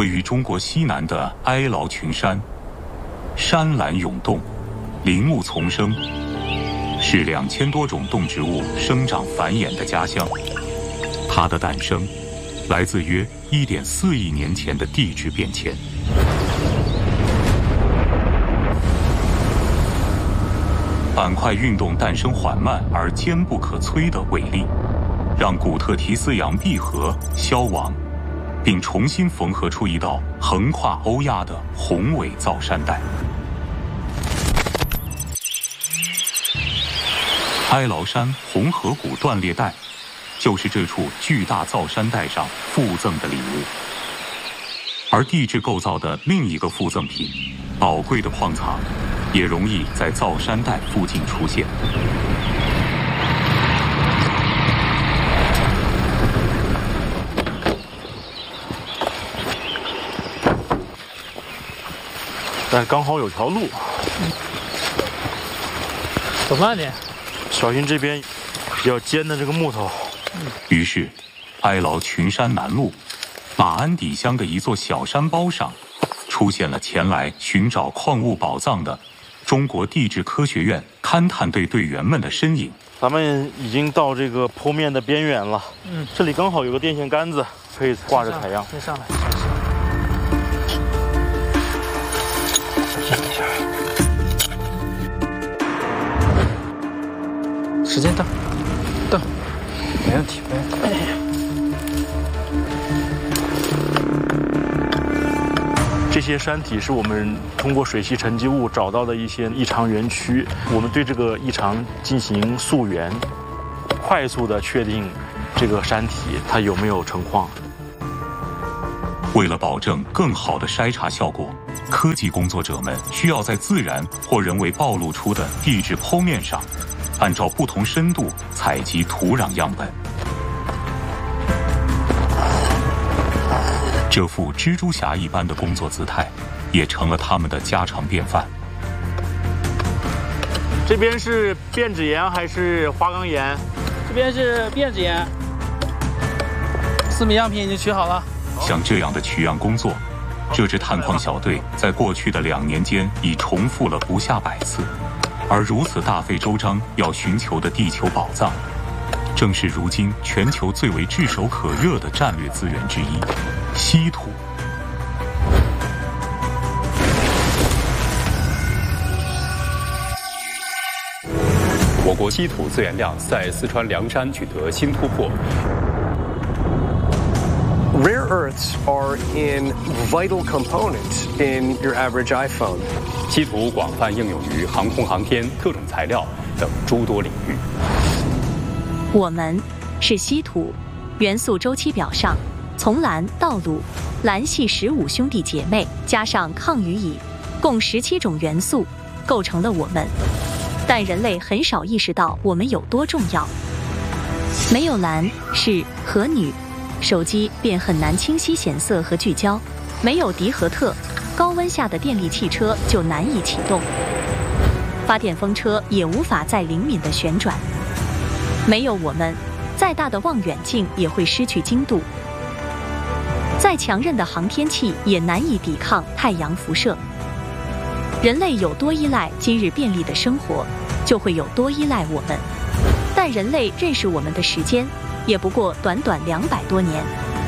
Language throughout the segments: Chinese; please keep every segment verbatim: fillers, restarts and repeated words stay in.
位于中国西南的哀牢群山，山岚涌动，林木丛生，是两千多种动植物生长繁衍的家乡。它的诞生来自约一点四亿年前的地质变迁。板块运动诞生缓慢而坚不可摧的伟力，让古特提斯洋闭合消亡，并重新缝合出一道横跨欧亚的宏伟造山带。哀牢山红河谷断裂带，就是这处巨大造山带上附赠的礼物。而地质构造的另一个附赠品，宝贵的矿藏，也容易在造山带附近出现。 但刚好有条路， 走慢点， 小心这边比较尖的这个木头。 于是，哀牢群山南麓马鞍底乡的一座小山包上，出现了前来寻找矿物宝藏的中国地质科学院勘探队队员们的身影。 咱们已经到这个坡面的边缘了。嗯，这里刚好有个电线杆子，可以挂着采样。 先上来。时间到，到，没问题，没问题。 这些山体是我们通过水系沉积物找到的一些异常园区，我们对这个异常进行溯源，快速的确定这个山体它有没有成矿。 为了保证更好的筛查效果，科技工作者们需要在自然或人为暴露出的地质剖面上，按照不同深度采集土壤样本。这副蜘蛛侠一般的工作姿态，也成了他们的家常便饭。 这边是变质岩还是花岗岩？ 这边是变质岩。四米样品已经取好了。 像这样的取样工作，这支探矿小队在过去的两年间已重复了不下百次。而如此大费周章要寻求的地球宝藏，正是如今全球最为炙手可热的战略资源之一——稀土。 我国稀土自然量在四川凉山取得新突破。 Rare earths are an vital component in your average iPhone. 稀土广泛应用于航空航天、各种材料等诸多领域。 我们是稀土元素周期表上从蓝到钴蓝系十五兄弟姐妹加上抗与乙，共十七种元素构成了我们。但人类很少意识到我们有多重要。没有蓝是和钕，手机便很难清晰显色和聚焦；没有迪和特，高温下的电力汽车就难以启动，发电风车也无法再灵敏地旋转。没有我们，再大的望远镜也会失去精度，再强韧的航天器也难以抵抗太阳辐射。人类有多依赖今日便利的生活，就会有多依赖我们。但人类认识我们的时间，也不过短短两百多年。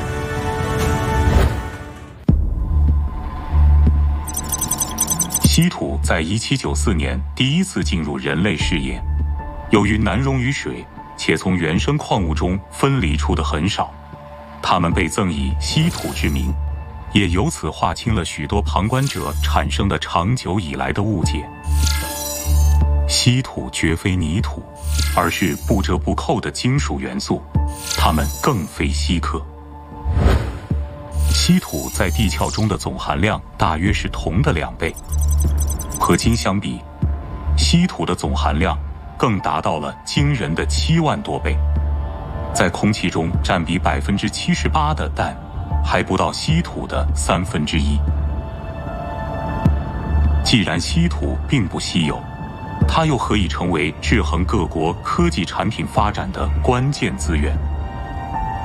稀土在一七九四年第一次进入人类视野，由于难溶于水，且从原生矿物中分离出的很少，它们被赠以稀土之名，也由此划清了许多旁观者产生的长久以来的误解。稀土绝非泥土，而是不折不扣的金属元素，它们更非稀客。稀土在地壳中的总含量大约是铜的两倍，和金相比，稀土的总含量更达到了惊人的七万多倍。在空气中占比百分之七十八的氮，还不到稀土的三分之一。既然稀土并不稀有，它又何以成为制衡各国科技产品发展的关键资源？